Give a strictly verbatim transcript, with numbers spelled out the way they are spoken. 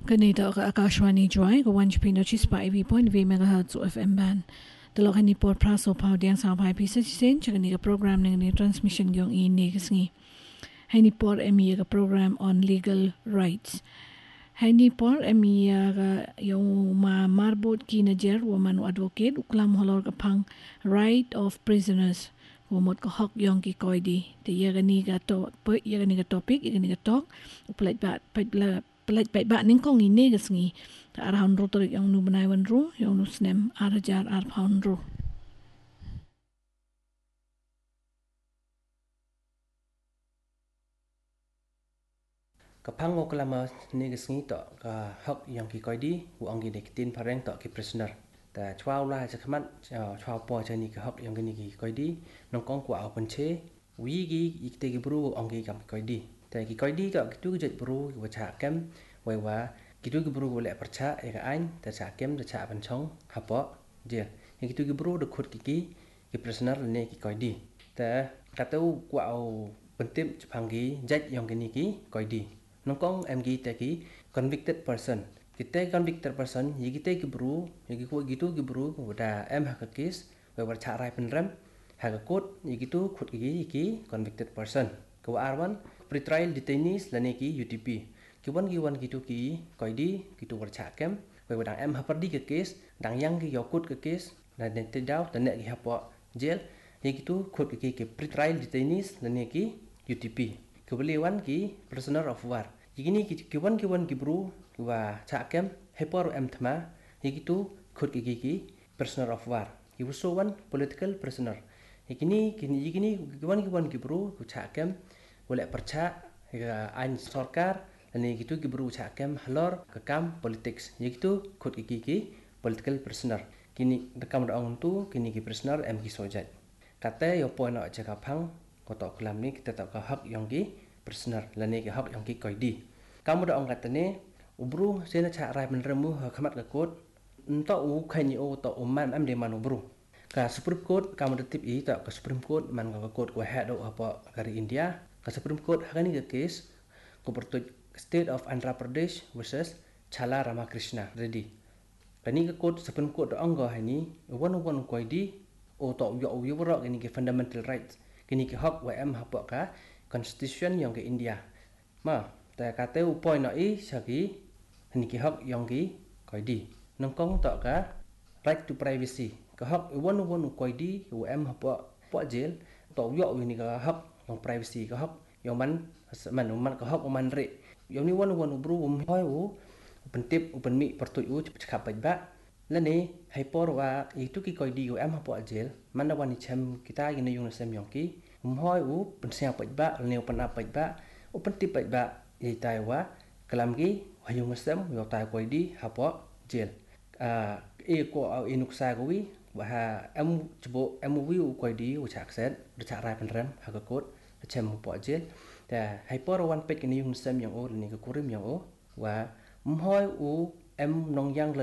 Kanita ka Akashwani Joy ka one Chipino Chispa eighty point five megahertz F M band. Dalok ni por praso pau diang sa pai pisa sen chakani ka program ng ni transmission yung ini kasngi. Hani por emi ka program on legal rights. Hani por emi ka yung ma marbot kinajer woman advocate uklam holor ka pang right of prisoners. Womot ka hok yung ki koidi. Te yagani ka to po yagani ka topic yagani ka talk uplait bat pait la pelat baik bak ning kong ini gasngi ta arhan ro torik yang nu benai wan ro yang nu snem arajar ar pound ro kapang ko lama ni gasngi to ka hak yang ki koidi u angi de tin pareng to ki prisoner ta chwa la cha khamat chwa po cha ni ka hak yang ni ki koidi nong kong ko au panche wi gi ikte ki bru angi kam koidiแต่กี่ก้อยดีก็คิดดูจะบรูว่าฉากเกมไว้ว่าคิดดูกี่บรูว่าแหละประชาเอกอันแต่ฉากเกมแต่ฉากบัญชงฮับปะเดียยังคิดดูกี่บรูเด็กขุดกี่กี่กี่เพรสเนอร์เนี่ยกี่ก้อยดีแต่กระตู้กว่าเอาเป็นทิมจะพังกี่ยัดยังกี่นี่กี่ก้อยดีน้องกองเอ็มกี่แต่กี่ convicted person กี่แต่ convicted person ยี่กี่แต่กี่บรูยี่กี่ว่ากี่ตู้กี่บรูว่าได้เอ็มหักกิสไว้ว่าฉากไรเป็นเริ่มหักกดยี่กี่ตู้ขุดกี่ยี่กี่ convicted person ก็ว่าอาร์วันpretrial detainees lane ki U T P kiwan kiwan gitu ki koidi gitu warcha kem we wadang em hapardi ke case dang yang ki yokut ke case na den te daw tane ki hapo jail ye gitu khot ki ki pretrial detainees lane ki U T P kebeliwan ki prisoner of war yigini ki kiwan kiwan ki bru wa cha kem hepor em thma ye gitu khot ki ki prisoner of war ki usowan political prisoner yigini kini yigini kiwan kiwan ki bru cha kem boleh percaya an sarkar dan itu gibru cakem halor kekam politics yaitu kod gigi political prisoner kini dekam daong tu kini gi prisoner em gi sojat kata yo point nak cakap hang kotok kelam ni kita tak hak yang gi prisoner lani gi hak yang gi koidi kamu daong kata ni ubru sena cak rai menremu khamat ke kod entah u khani o to umman am de man ubru ka supreme court kamu detip i tak ke supreme court man ka kod ko ha do apa dari India ka Supreme Court hakani ke case ko pertuj State of Andhra Pradesh versus Chala Ramakrishna Reddy. Kani ke court Supreme Court anggo hani one one ko di o to yo yo ro kini ke fundamental rights kini ke hak wa em hak ka constitution yang ke India. Ma ta ka te u point na i sagi hani ke hak yang ke ko di nong kong to ka right to privacy ka hak one one ko di wa em hak pa jail to yo ni ka hak yang privacy ka hak yang man man man ka hak man re yang ni wan wan bru um hoi u pentip u penmi pertu u cakap baik ba la ni hyper wa itu ki koi di u am hapo ajel man da wan chem kita gini yung sem yang ki um hoi u pensia baik ba ni u pen apa ba u pentip baik ba i tai wa kalam ki hayung sem yo tai koi di hapo jel a e ko au inuk sa ko wi wa em chbo em wi u koi di u chak set de chak rai pen rem ha ka kot chem po jel ta hyper one page ni yung sem yang o ni ka kurim yang o wa um hoi u em nong yang